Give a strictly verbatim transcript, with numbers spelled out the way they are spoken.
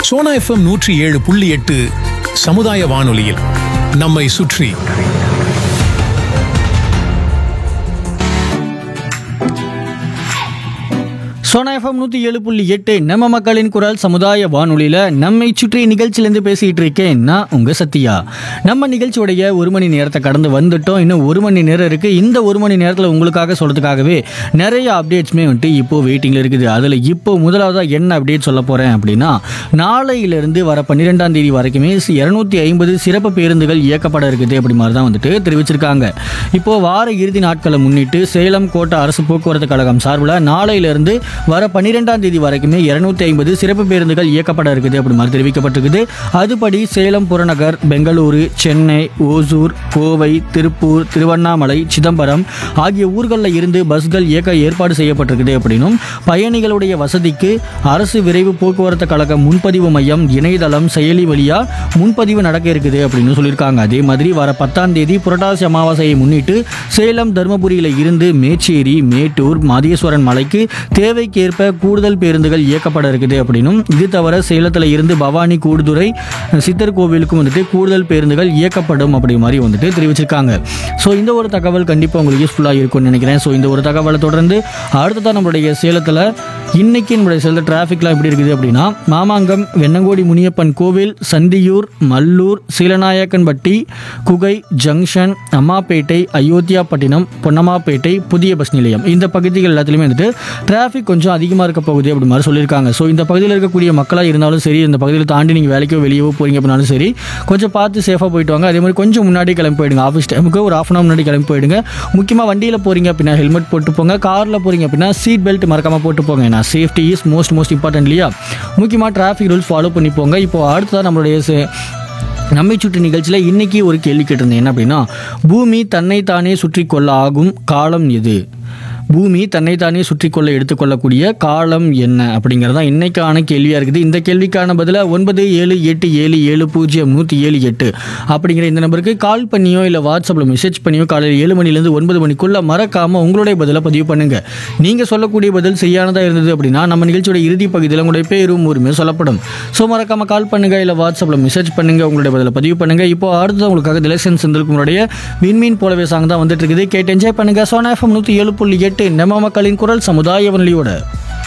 Sona FM நூற்றி ஏழு புள்ளி எட்டு சமுதாய வானொலியில் நம்மை சுற்றி. சோனா எஃப்எம் நூற்றி ஏழு புள்ளி எட்டு நம்ம மக்களின் குரல் சமுதாய வானொலியில் நம்மை சுற்றி நிகழ்ச்சியிலேருந்து பேசிகிட்டு இருக்கேன் நான் உங்கள் சத்யா. நம்ம நிகழ்ச்சியோடைய ஒரு மணி நேரத்தை கடந்து வந்துட்டோம். இன்னும் ஒரு மணி நேரம் இருக்குது. இந்த ஒரு மணி நேரத்தில் உங்களுக்காக சொல்கிறதுக்காகவே நிறைய அப்டேட்ஸுமே வந்துட்டு இப்போது வெயிட்டிங்கில் இருக்குது. அதில் இப்போ முதலாவதாக என்ன அப்டேட் சொல்ல போகிறேன் அப்படின்னா, நாளையிலிருந்து வர பன்னிரெண்டாம் தேதி வரைக்குமே இரநூத்தி ஐம்பது சிறப்பு பேருந்துகள் இயக்கப்பட இருக்குது அப்படி மாதிரி தான் வந்துட்டு தெரிவிச்சிருக்காங்க. இப்போது வார இறுதி நாட்களை முன்னிட்டு சேலம் கோட்ட அரசு போக்குவரத்து கழகம் சார்பில் நாளையிலிருந்து வர பன்னிரெண்டாம் தேதி வரைக்குமே இருநூத்தி ஐம்பது சிறப்பு பேருந்துகள் இயக்கப்பட இருக்குது அப்படி மாதிரி தெரிவிக்கப்பட்டிருக்குது. அதுபடி சேலம் புறநகர், பெங்களூரு, சென்னை, ஓசூர், கோவை, திருப்பூர், திருவண்ணாமலை, சிதம்பரம் ஆகிய ஊர்களில் இருந்து பஸ்கள் இயக்க ஏற்பாடு செய்யப்பட்டிருக்குது அப்படின்னும், பயணிகளுடைய வசதிக்கு அரசு விரைவு போக்குவரத்து கழக முன்பதிவு மையம் இணையதளம் செயலி வழியா முன்பதிவு நடக்க இருக்குது அப்படின்னு சொல்லியிருக்காங்க. அதே மாதிரி வர பத்தாம் தேதி புரட்டாசி அமாவாசையை முன்னிட்டு சேலம், தருமபுரியில் இருந்து மேச்சேரி, மேட்டூர், மாதேஸ்வரன் மலைக்கு தேவை ஏற்ப கூடுதல் பேருந்துகள் இயக்கப்பட இருக்குது அப்படின்னும், இது தவிர சேலத்தில் இருந்து பவானி, கூடுதுறை, சித்தர் கோவிலுக்கும் வந்துட்டு கூடுதல் பேருந்துகள் இயக்கப்படும் அப்படி மாதிரி வந்துட்டு தெரிவிச்சிருக்காங்க. ஸோ இந்த ஒரு தகவல் கண்டிப்பாக உங்களுக்கு யூஸ்ஃபுல்லாக இருக்கும்னு நினைக்கிறேன். ஸோ இந்த ஒரு தகவலை தொடர்ந்து அடுத்ததான் நம்மளுடைய சேலத்தில் இன்னைக்கு நம்மளுடைய சேலத்தில் டிராஃபிக்லாம் எப்படி இருக்குது அப்படின்னா, மாமாங்கம், வெண்ணங்கோடி முனியப்பன் கோவில், சந்தியூர், மல்லூர், சீலநாயக்கன்பட்டி, குகை ஜங்ஷன், அம்மாப்பேட்டை, அயோத்தியாப்பட்டினம், பொன்னம்மாப்பேட்டை, புதிய பஸ் நிலையம், இந்த பகுதிகள் எல்லாத்துலேயுமே வந்துட்டு டிராஃபிக் கொஞ்சம் அதிகமாக இருக்க போகுது அப்படி மாதிரி சொல்லியிருக்காங்க. ஸோ இந்த பகுதியில் இருக்கக்கூடிய மக்களாக இருந்தாலும் சரி, இந்த பகுதியில் தாண்டி நீங்கள் வேலைக்கோ வெளியவோ போகிறீங்க அப்படின்னாலும் சரி, கொஞ்சம் பார்த்து சேஃபாக போயிட்டு வாங்க. அதே மாதிரி கொஞ்சம் முன்னாடி கிளம்பி போயிடுங்க. ஆஃபீஸ் டைமுக்கு ஒரு ஆஃப் அன் ஹவர் முன்னாடி கிளம்பி போயிடுங்க. முக்கியமாக வண்டியில் போகிறீங்க அப்படின்னா ஹெல்மெட் போட்டு போங்க. காரில் போகிறீங்க அப்படின்னா சீட் பெல்ட் மறக்காமல் போட்டு போங்க. ஏன்னா safety is most most important இல்லையா? முக்கியமாக டிராஃபிக் ரூல்ஸ் ஃபாலோ பண்ணி போங்க. இப்போ அடுத்ததான் நம்மளுடைய நம்மை சுற்றி நிகழ்ச்சியில் இன்றைக்கி ஒரு கேள்வி கேட்டிருந்தேன். என்ன அப்படின்னா, பூமி தன்னை தானே சுற்றி கொள்ள ஆகும் காலம் எது? பூமி தன்னைத்தானே சுற்றி கொள்ள எடுத்துக்கொள்ளக்கூடிய காலம் என்ன அப்படிங்கிறது தான் இன்றைக்கான கேள்வியாக இருக்குது. இந்த கேள்விக்கான பதிலை ஒன்பது ஏழு எட்டு ஏழு ஏழு பூஜ்ஜியம் நூற்றி ஏழு எட்டு அப்படிங்கிற இந்த நம்பருக்கு கால் பண்ணியோ இல்லை வாட்ஸ்அப்பில் மெசேஜ் பண்ணியோ காலையில் ஏழு மணிலேருந்து ஒன்பது மணிக்குள்ளே மறக்காமல் உங்களுடைய பதிலை பதிவு பண்ணுங்கள். நீங்கள் சொல்லக்கூடிய பதில் சரியானதாக இருந்தது அப்படின்னா நம்ம நிகழ்ச்சியோட இறுதி பகுதியில் உங்களுடைய பேரும் ஊருமே சொல்லப்படும். ஸோ மறக்காமல் கால் பண்ணுங்கள், இல்லை வாட்ஸ்அப்பில் மெசேஜ் பண்ணுங்கள், உங்களுடைய பதிலை பதிவு பண்ணுங்கள். இப்போ அடுத்தது உங்களுக்காக திலக்ஷன் செந்தில்குமாருடைய விண்மீன் போலவே சாங் தான் வந்துட்டு இருக்குது. கேட்டு என்ஜாய் பண்ணுங்கள். சோனா எஃப்எம் நூற்றி ஏழு புள்ளி எட்டு நம்ம மக்களின் குரல் சமுதாய வானொலியோட.